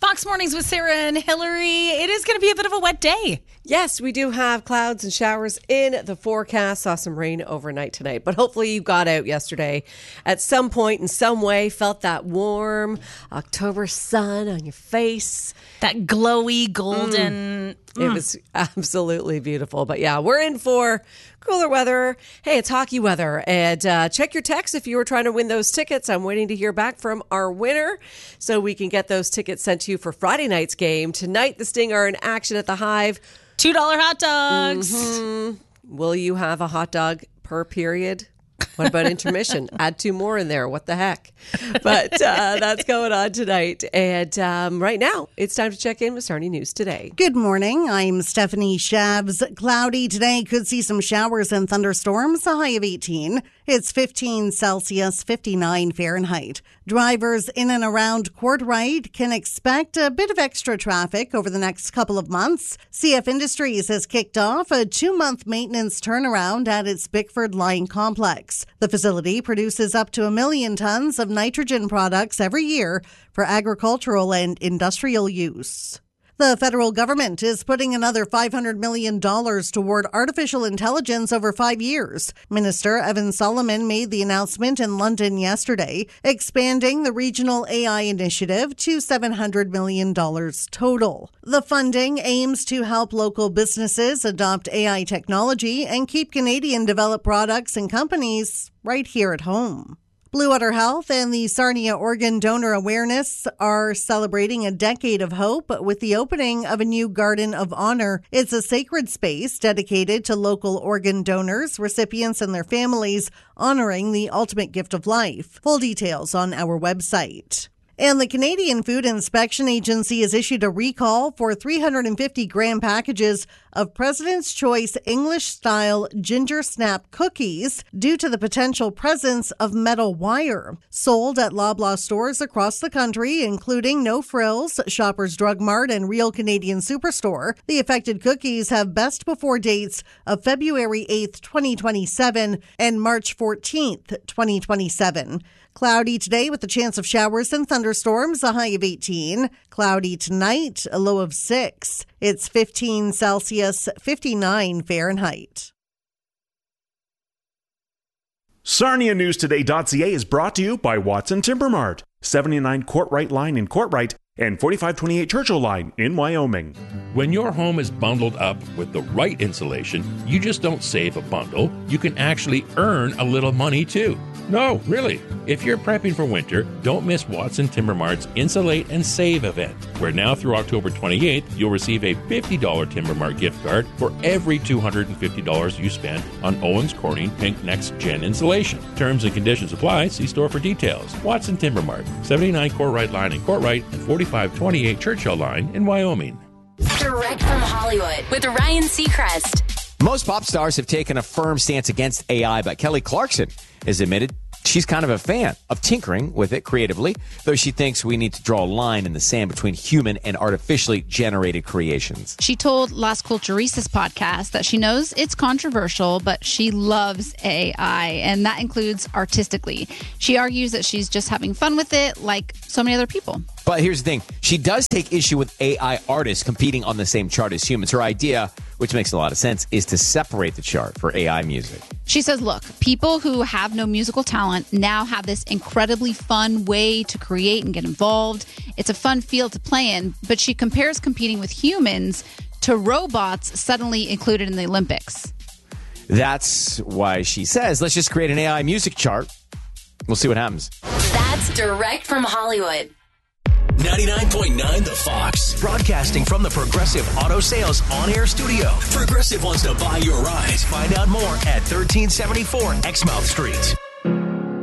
Fox Mornings with Sarah and Hillary. It is going to be a bit of a wet day. Yes, we do have clouds and showers in the forecast. Saw some rain overnight tonight, but hopefully you got out yesterday at some point in some way, felt that warm October sun on your face. That glowy golden. It was absolutely beautiful. But yeah, we're in for cooler weather. Hey, it's hockey weather. And check your text if you were trying to win those tickets. I'm waiting to hear back from our winner so we can get those tickets sent to you for Friday night's game. Tonight, the Sting are in action at the Hive. $2 hot dogs. Will you have a hot dog per period? What about intermission? Add 2 more in there. What the heck? But that's going on tonight. And right now, it's time to check in with Sarnia News Today. Good morning. I'm Stephanie Shabs. Cloudy today. Could see some showers and thunderstorms. A high of 18. It's 15 Celsius, 59 Fahrenheit. Drivers in and around Courtright can expect a bit of extra traffic over the next couple of months. CF Industries has kicked off a 2-month maintenance turnaround at its Bickford Line complex. The facility produces up to 1 million tons of nitrogen products every year for agricultural and industrial use. The federal government is putting another $500 million toward artificial intelligence over 5 years. Minister Evan Solomon made the announcement in London yesterday, expanding the regional AI initiative to $700 million total. The funding aims to help local businesses adopt AI technology and keep Canadian-developed products and companies right here at home. Blue Water Health and the Sarnia Organ Donor Awareness are celebrating a decade of hope with the opening of a new Garden of Honor. It's a sacred space dedicated to local organ donors, recipients, and their families, honoring the ultimate gift of life. Full details on our website. And the Canadian Food Inspection Agency has issued a recall for 350-gram packages of President's Choice English-style ginger snap cookies due to the potential presence of metal wire. Sold at Loblaw stores across the country, including No Frills, Shoppers Drug Mart, and Real Canadian Superstore, the affected cookies have best before dates of February 8th, 2027 and March 14th, 2027. Cloudy today with a chance of showers and thunderstorms, a high of 18. Cloudy tonight, a low of 6. It's 15 Celsius, 59 Fahrenheit. SarniaNewsToday.ca is brought to you by Watson Timber Mart, 79 Courtright Line in Courtright and 4528 Churchill Line in Wyoming. When your home is bundled up with the right insulation, you just don't save a bundle. You can actually earn a little money too. No, really. If you're prepping for winter, don't miss Watson Timber Mart's Insulate and Save event, where now through October 28th, you'll receive a $50 Timber Mart gift card for every $250 you spend on Owens Corning Pink Next Gen insulation. Terms and conditions apply. See store for details. Watson Timber Mart, 79 Courtright Line in Courtright and 4528 Churchill Line in Wyoming. Direct from Hollywood with Ryan Seacrest. Most pop stars have taken a firm stance against AI, but Kelly Clarkson has admitted she's kind of a fan of tinkering with it creatively, though she thinks we need to draw a line in the sand between human and artificially generated creations. She told Las Culturistas podcast that she knows it's controversial, but she loves AI, and that includes artistically. She argues that she's just having fun with it like so many other people. But here's the thing. She does take issue with AI artists competing on the same chart as humans. Her idea, which makes a lot of sense, is to separate the chart for AI music. She says, look, people who have no musical talent now have this incredibly fun way to create and get involved. It's a fun field to play in, but she compares competing with humans to robots suddenly included in the Olympics. That's why she says, let's just create an AI music chart. We'll see what happens. That's direct from Hollywood. 99.9 The Fox. Broadcasting from the Progressive Auto Sales on-air studio. Progressive wants to buy your ride. Find out more at 1374 Exmouth Street.